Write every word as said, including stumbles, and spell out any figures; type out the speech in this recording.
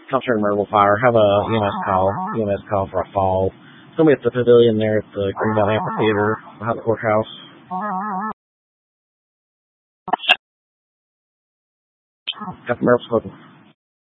Concentrated Marble Fire. Have a E M S call. E M S call for a fall. Somebody at the pavilion there at the Green Valley Amphitheater behind the courthouse. Got the Merle spoken.